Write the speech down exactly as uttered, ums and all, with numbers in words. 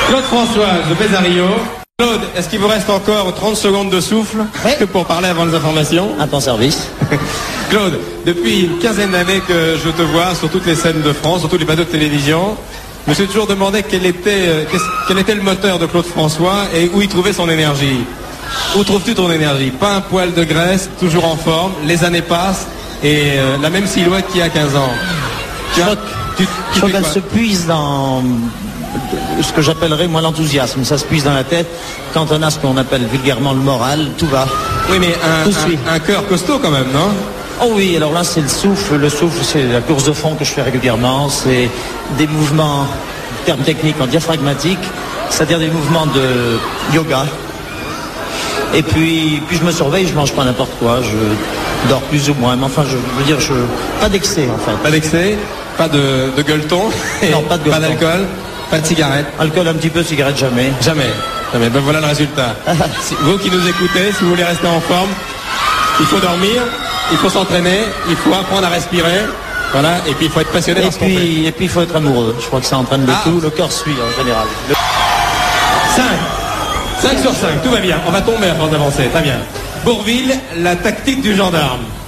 Claude Françoise de Bézario. Claude, est-ce qu'il vous reste encore trente secondes de souffle oui. pour parler avant les informations? À ton service. Claude, depuis une quinzaine d'années que je te vois sur toutes les scènes de France, sur tous les plateaux de télévision, je me suis toujours demandé quel était, quel était le moteur de Claude François et où il trouvait son énergie. Où trouves-tu ton énergie? Pas un poil de graisse, toujours en forme, les années passent et euh, la même silhouette qu'il y a quinze ans. Tu as, tu, tu je crois qu'elle se puise dans ce que j'appellerais moi l'enthousiasme. Ça se puise dans la tête. Quand on a ce qu'on appelle vulgairement le moral, tout va. Oui, mais un, tout suit. un, un cœur costaud quand même, non? Oh oui, alors là c'est le souffle. Le souffle, c'est la course de fond que je fais régulièrement. C'est des mouvements, termes techniques en diaphragmatique, c'est-à-dire des mouvements de yoga. Et puis, puis je me surveille, je mange pas n'importe quoi, je dors plus ou moins, mais enfin je veux dire, je pas d'excès en fait. Pas d'excès, pas de, de gueuleton, non, pas de gueuleton. Pas d'alcool, pas de cigarette. Alcool un petit peu, cigarette jamais. Jamais, jamais, ben voilà le résultat. Si, vous qui nous écoutez, si vous voulez rester en forme, il faut dormir, il faut s'entraîner, il faut apprendre à respirer, voilà, et puis il faut être passionné par ce qu'on fait. Et puis il faut être amoureux, je crois que ça entraîne le ah. tout, le corps suit en général. Le... cinq. cinq sur cinq, tout va bien. On va tomber avant d'avancer, très bien. Bourvil, la tactique du gendarme.